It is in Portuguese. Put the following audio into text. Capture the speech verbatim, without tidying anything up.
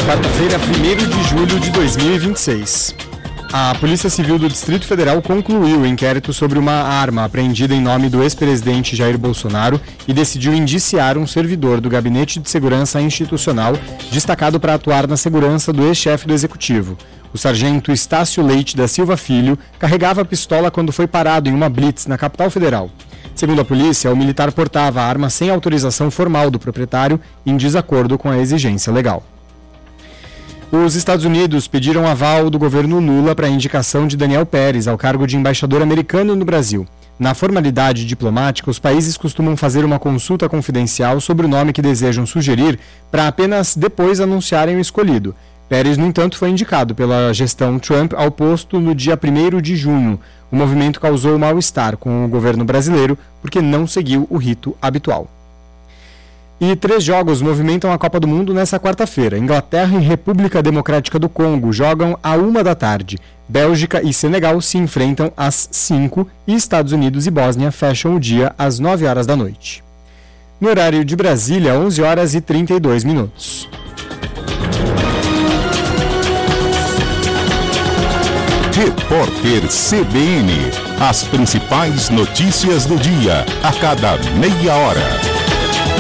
quarta-feira, primeiro de julho de dois mil e vinte e seis. A Polícia Civil do Distrito Federal concluiu o inquérito sobre uma arma apreendida em nome do ex-presidente Jair Bolsonaro e decidiu indiciar um servidor do Gabinete de Segurança Institucional destacado para atuar na segurança do ex-chefe do Executivo. O sargento Estácio Leite da Silva Filho carregava a pistola quando foi parado em uma blitz na capital federal. Segundo a polícia, o militar portava a arma sem autorização formal do proprietário, em desacordo com a exigência legal. Os Estados Unidos pediram aval do governo Lula para a indicação de Daniel Pérez ao cargo de embaixador americano no Brasil. Na formalidade diplomática, os países costumam fazer uma consulta confidencial sobre o nome que desejam sugerir para apenas depois anunciarem o escolhido. Pérez, no entanto, foi indicado pela gestão Trump ao posto no dia primeiro de junho. O movimento causou mal-estar com o governo brasileiro porque não seguiu o rito habitual. E três jogos movimentam a Copa do Mundo nesta quarta-feira. Inglaterra e República Democrática do Congo jogam à uma da tarde. Bélgica e Senegal se enfrentam às cinco e Estados Unidos e Bósnia fecham o dia às nove horas da noite. No horário de Brasília, onze horas e trinta e dois minutos. Repórter C B N. As principais notícias do dia, a cada meia hora.